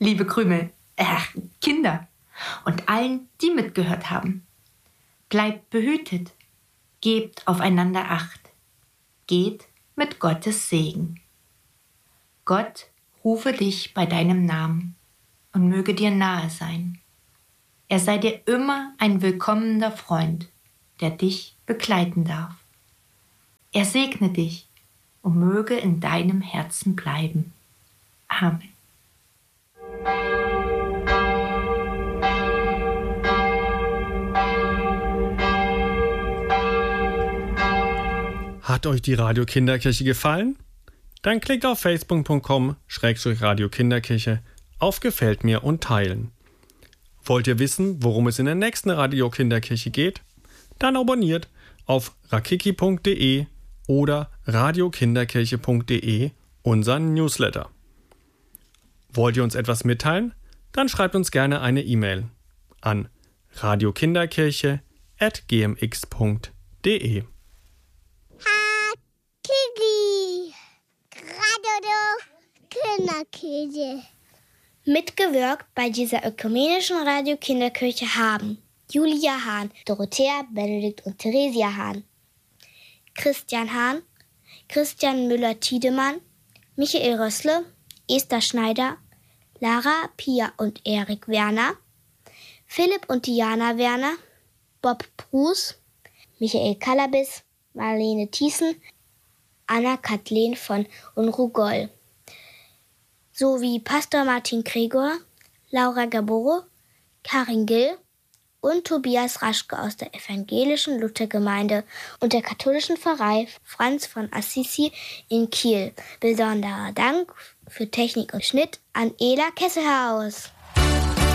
liebe Kinder und allen, die mitgehört haben. Bleibt behütet, gebt aufeinander Acht, geht mit Gottes Segen. Gott rufe dich bei deinem Namen und möge dir nahe sein. Er sei dir immer ein willkommener Freund, der dich begleiten darf. Er segne dich und möge in deinem Herzen bleiben. Amen. Hat euch die Radio Kinderkirche gefallen? Dann klickt auf facebook.com/Radio-Kinderkirche auf Gefällt mir und teilen. Wollt ihr wissen, worum es in der nächsten Radio Kinderkirche geht? Dann abonniert auf rakiki.de oder radiokinderkirche.de unseren Newsletter. Wollt ihr uns etwas mitteilen? Dann schreibt uns gerne eine E-Mail an radiokinderkirche@gmx.de. Kinderkirche. Mitgewirkt bei dieser ökumenischen Radio Kinderkirche haben Julia Hahn, Dorothea, Benedikt und Theresia Hahn, Christian Hahn, Christian Müller-Tiedemann, Michael Rössle, Esther Schneider, Lara, Pia und Erik Werner, Philipp und Diana Werner, Bob Bruce, Michael Kalabis, Marlene Thiessen, Anna-Kathleen von Unrugoll, sowie Pastor Martin Gregor, Laura Gaboro, Karin Gill und Tobias Raschke aus der evangelischen Luthergemeinde und der katholischen Pfarrei Franz von Assisi in Kiel. Besonderer Dank für Technik und Schnitt an Ela Kesselhaus.